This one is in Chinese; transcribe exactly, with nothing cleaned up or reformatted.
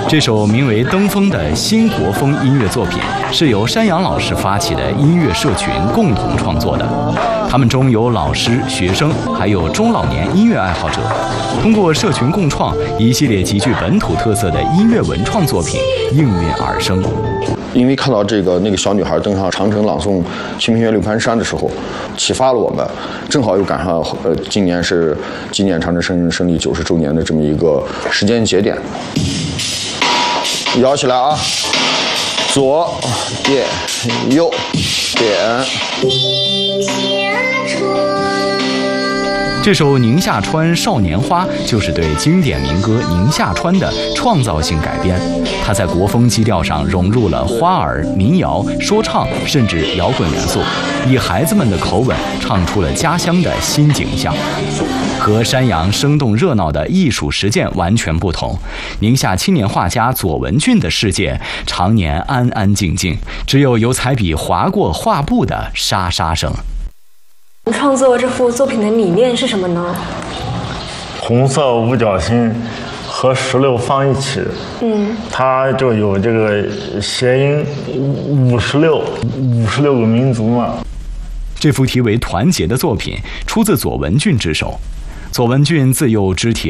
这首名为《登峰》的新国风音乐作品，是由山羊老师发起的音乐社群共同创作的。他们中有老师、学生，还有中老年音乐爱好者。通过社群共创，一系列极具本土特色的音乐文创作品应运而生。 因为看到这个那个小女孩登上长城朗诵《清平乐·六盘山》的时候，启发了我们。正好又赶上呃，今年是纪念长城胜胜利九十周年的这么一个时间节点。摇起来啊！左点，右点。 这首《宁夏川少年花》就是对经典民歌《宁夏川》的创造性改编。它在国风基调上融入了花儿、民谣、说唱，甚至摇滚元素，以孩子们的口吻唱出了家乡的新景象。和山羊生动热闹的艺术实践完全不同，宁夏青年画家左文俊的世界常年安安静静，只有油彩笔划过画布的沙沙声。 创作这幅作品的理念是什么呢？ 红色五角星和石榴放一起，嗯，它就有这个谐音五十六，五十六个民族嘛。 这幅题为《团结》的作品出自左文俊之手。左文俊自幼肢体